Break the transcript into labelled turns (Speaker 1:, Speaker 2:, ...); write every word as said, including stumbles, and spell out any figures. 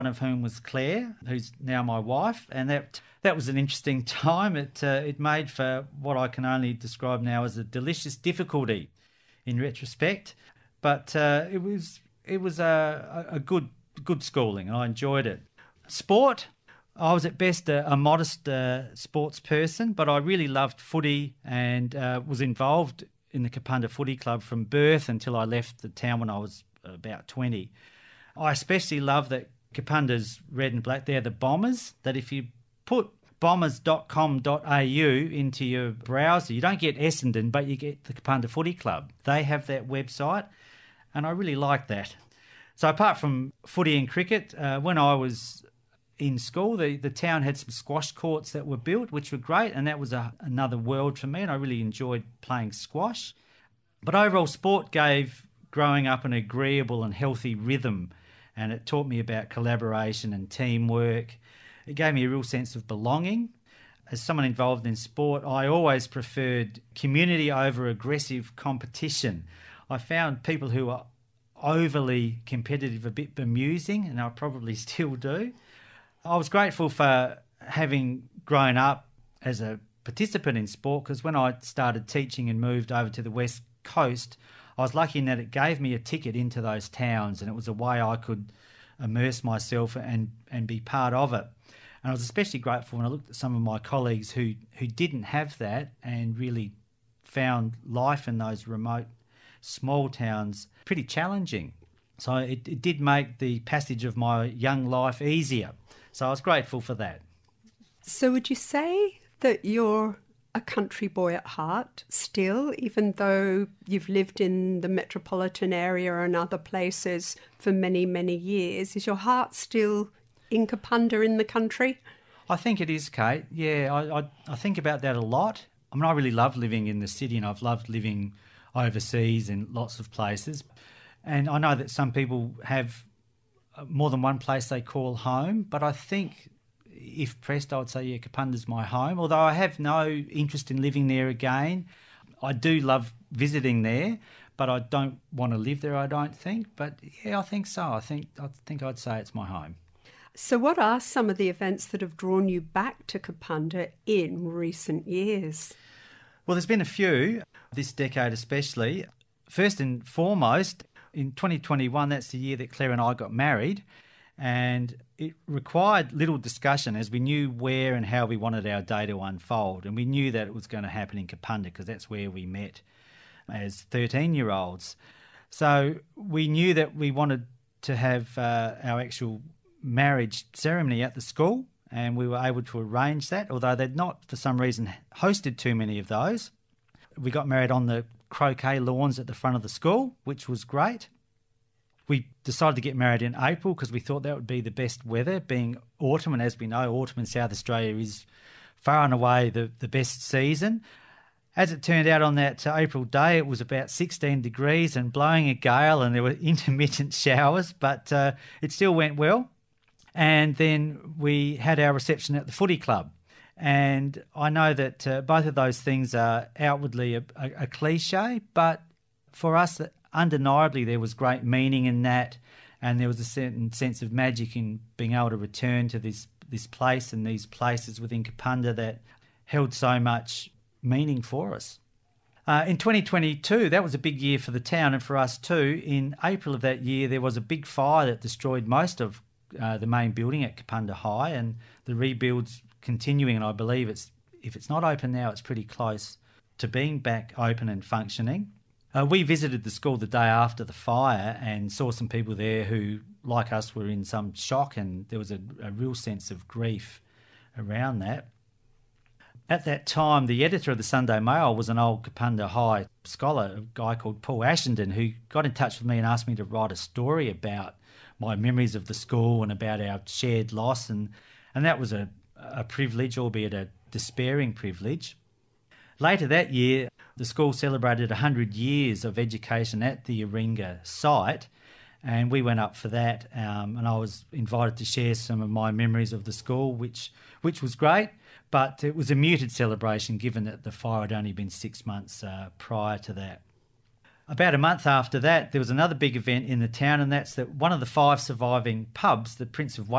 Speaker 1: one of whom was Claire, who's now my wife, and that that was an interesting time. It uh, it made for what I can only describe now as a delicious difficulty in retrospect, but uh, it was it was a, a good good schooling, and I enjoyed it. Sport, I was at best a, a modest uh, sports person, but I really loved footy and uh, was involved in the Kapunda Footy Club from birth until I left the town when I was about twenty. I especially love that Kapunda's red and black. They're the Bombers, that if you put bombers dot com dot a u into your browser, you don't get Essendon, but you get the Kapunda Footy Club. They have that website, and I really like that. So apart from footy and cricket, uh, when I was in school, the, the town had some squash courts that were built, which were great, and that was a, another world for me, and I really enjoyed playing squash. But overall, sport gave growing up an agreeable and healthy rhythm, and it taught me about collaboration and teamwork. It gave me a real sense of belonging. As someone involved in sport, I always preferred community over aggressive competition. I found people who are overly competitive a bit bemusing, and I probably still do. I was grateful for having grown up as a participant in sport, because when I started teaching and moved over to the West Coast, I was lucky in that it gave me a ticket into those towns, and it was a way I could immerse myself and, and be part of it. And I was especially grateful when I looked at some of my colleagues who, who didn't have that and really found life in those remote small towns pretty challenging. So it, it did make the passage of my young life easier. So I was grateful for that.
Speaker 2: So would you say that you're a country boy at heart still, even though you've lived in the metropolitan area and other places for many, many years? Is your heart still in Kapunda, in the country?
Speaker 1: I think it is, Kate. Yeah, I, I, I think about that a lot. I mean, I really love living in the city, and I've loved living overseas in lots of places. And I know that some people have more than one place they call home, but I think if pressed, I would say, yeah, Kapunda's my home, although I have no interest in living there again. I do love visiting there, but I don't want to live there, I don't think. But yeah, I think so. I think I think I'd say it's my home.
Speaker 2: So what are some of the events that have drawn you back to Kapunda in recent years?
Speaker 1: Well, there's been a few, this decade especially. First and foremost, in twenty twenty-one, that's the year that Claire and I got married, and it required little discussion as we knew where and how we wanted our day to unfold, and we knew that it was going to happen in Kapunda because that's where we met as thirteen-year-olds. So we knew that we wanted to have uh, our actual marriage ceremony at the school, and we were able to arrange that, although they'd not, for some reason, hosted too many of those. We got married on the croquet lawns at the front of the school, which was great. We decided to get married in April because we thought that would be the best weather, being autumn, and as we know, autumn in South Australia is far and away the, the best season. As it turned out, on that uh, April day, it was about sixteen degrees and blowing a gale, and there were intermittent showers, but uh, it still went well. And then we had our reception at the footy club. And I know that uh, both of those things are outwardly a, a, a cliche, but for us, undeniably, there was great meaning in that, and there was a certain sense of magic in being able to return to this, this place and these places within Kapunda that held so much meaning for us. Uh, in twenty twenty-two, that was a big year for the town and for us too. In April of that year, there was a big fire that destroyed most of uh, the main building at Kapunda High, and the rebuild's continuing, and I believe it's if it's not open now, it's pretty close to being back open and functioning. Uh, we visited the school the day after the fire and saw some people there who, like us, were in some shock, and there was a, a real sense of grief around that. At that time, the editor of the Sunday Mail was an old Kapunda High scholar, a guy called Paul Ashenden, who got in touch with me and asked me to write a story about my memories of the school and about our shared loss, and, and that was a a privilege, albeit a despairing privilege. Later that year, the school celebrated one hundred years of education at the Aringa site, and we went up for that, um, and I was invited to share some of my memories of the school, which which was great, but it was a muted celebration given that the fire had only been six months uh, prior to that. about a month after that, there was another big event in the town, and that's that one of the five surviving pubs, the Prince of